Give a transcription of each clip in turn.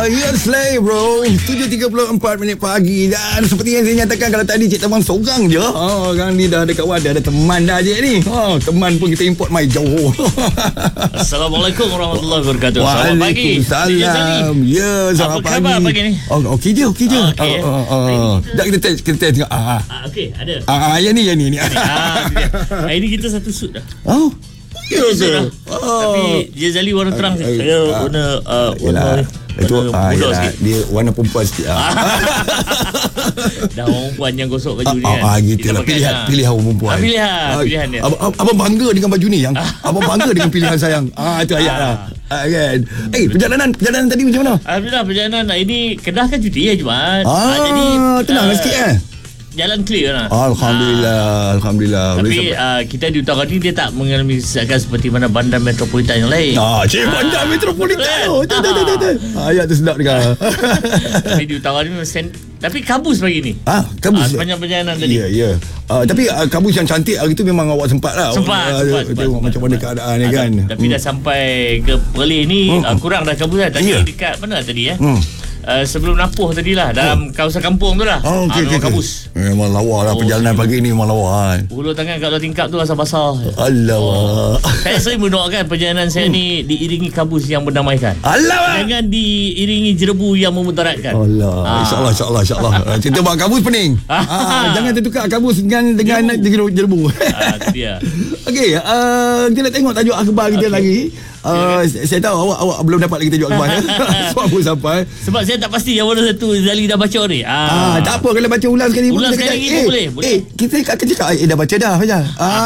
Ya Slay bro, 7.34 minit pagi. Dan seperti yang saya nyatakan, kalau tadi Cik Tabang seorang je, kan ni dah ada kawan, dah ada teman dah Cik ni. Teman pun kita import mai jauh. Assalamualaikum warahmatullahi wabarakatuh. Selamat pagi. Waalaikumsalam. Ya, selamat pagi. Apa khabar pagi ni? Okey je. Okey. Dah kita tengok. Okey, ada. Yang ni. Hari ni kita satu suit dah. Ya ke? Tapi Jazali warna terang. Saya warna itu dia warna perempuan sikit. Dah orang perempuan yang gosok baju ni kan. Gitulah, pilihan orang perempuan. Pilihan dia. Abang bangga dengan baju ni yang. Abang bangga dengan pilihan sayang. Itu ayat lah. Kan. Perjalanan tadi macam mana? Alhamdulillah, perjalanan ini Kedah kan cuti ya Jumaat. Jadi tenang sikit jalan clear lah. Alhamdulillah. Tapi kita di utara ni dia tak mengalami kesesakan seperti mana bandar metropolitan yang lain. Bandar metropolitan. Ayat tu sedap dengar. Tapi di utara ni tapi kabus pagi ni. Kabus. Sepanjang perjalanan tadi. Ya. Tapi kabus yang cantik hari tu memang awak sempat lah. Sempat. Tengok macam mana keadaan ni kan. Tapi dah sampai ke Perlis ni kurang dah kabus dah. Tadi dekat mana tadi sebelum Napoh tadilah dalam kawasan kampung tu lah. Okey. Kabus. Memang lawa lah perjalanan pagi ni, memang lawa. Hulu tangan kat luar tingkap tu rasa basah. Allah. Saya sering mendoakan perjalanan saya ni diiringi kabus yang berdamaikan. Allah. Jangan diiringi jerebu yang memudaratkan. Allah. InsyaAllah. Cerita bang kabus pening. Jangan tertukar kabus dengan jerebu. Itu dia. Okey, kita nak tengok tajuk akhbar kita lagi. Saya tahu awak belum dapat lagi tajuk akhbar. Sebab pun sampai. Sebab saya tak pasti yang mana satu Zali dah baca ni. Tak apa, kalau baca ulang sekali. Ulang sekali lagi boleh. Kita akan cakap dah baca dah Fajar.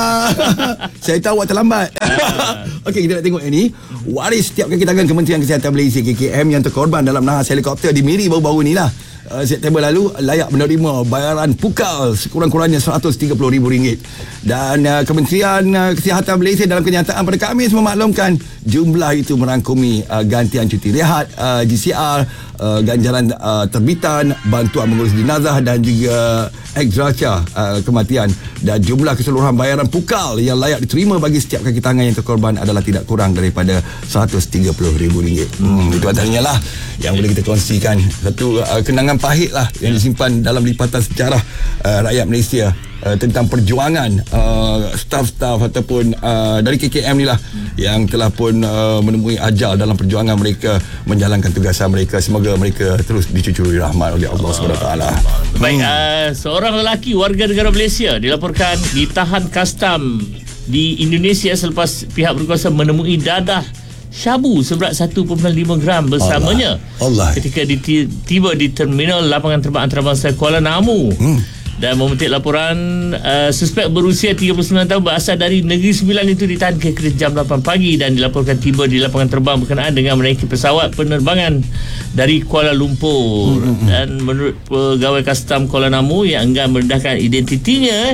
Saya tahu awak terlambat. Okey, kita nak tengok ini. Waris setiap kaki tangan Kementerian Kesihatan Malaysia KKM yang terkorban dalam nahas helikopter di Miri baru-baru ni lah. September lalu layak menerima bayaran pukal sekurang-kurangnya RM130,000. Dan Kementerian Kesihatan Malaysia dalam kenyataan pada Khamis memaklumkan jumlah itu merangkumi gantian cuti rehat, GCR, ganjaran terbitan, bantuan mengurus jenazah dan juga exgratia kematian. Dan jumlah keseluruhan bayaran pukal yang layak diterima bagi setiap kaki tangan yang terkorban adalah tidak kurang daripada RM130,000. Itu antaranya lah yang boleh kita kongsikan. Satu kenangan pahit lah yang disimpan dalam lipatan sejarah rakyat Malaysia tentang perjuangan staf-staf ataupun dari KKM ni lah yang telah pun menemui ajal dalam perjuangan mereka menjalankan tugasan mereka. Semoga mereka terus dicucuri rahmat oleh Allah SWT. Baik, seorang lelaki warga negara Malaysia dilaporkan ditahan kastam di Indonesia selepas pihak berkuasa menemui dadah syabu seberat 1.5 gram bersamanya ketika tiba di terminal lapangan terbang antarabangsa Kuala Namu. Dan memetik laporan, suspek berusia 39 tahun berasal dari Negeri Sembilan itu ditahan kira jam 8 pagi dan dilaporkan tiba di lapangan terbang berkenaan dengan menaiki pesawat penerbangan dari Kuala Lumpur. Dan menurut pegawai kastam Kuala Namu yang enggan merendahkan identitinya,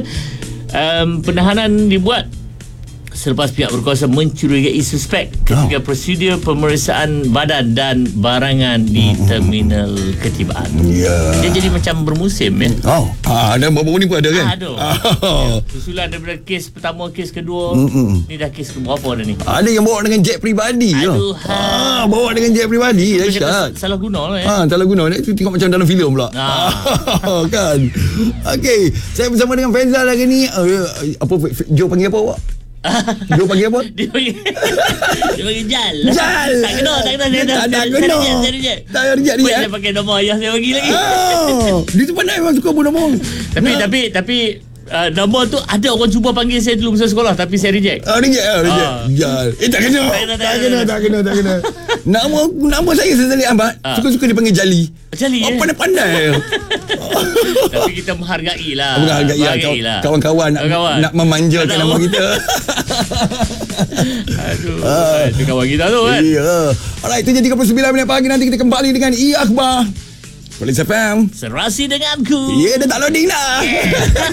penahanan dibuat selepas pihak berkuasa mencurigai suspek ketika prosedur pemeriksaan badan dan barangan di terminal ketibaan. Dia jadi macam bermusim ya. Dan baru ni pun ada kan? Susulan daripada kes pertama, kes kedua. Ni dah kes berapa dah ni? Ada yang bawa dengan jet peribadi. Bawa dengan jet peribadi. Salah guna lah ya. Salah guna. Tengok macam dalam filem pula. Kan. Okey, saya bersama dengan Faizal lagi ni. Joe panggil apa awak? Dia panggil apa? Dia panggil Jal. Tak kena. Tak kena. Tak ada reject dia. Saya pakai nombor ayah saya bagi lagi. Dia tu pandai memang suka pun nombor. Tapi nombor tu ada orang cuba panggil saya dulu masa sekolah tapi saya reject. Reject. Jal. Tak kena. Nama saya Zali Ahmad. Suka-suka dipanggil Jali. Pandai-pandai. Tapi kita menghargai lah. Kawan-kawan nak memanjakan nama kita. Itu kawan kita tu kan. Alright, itu je 39 minit pagi. Nanti kita kembali dengan Akhbar Police FM. Serasi denganku. Dia tak loading dah.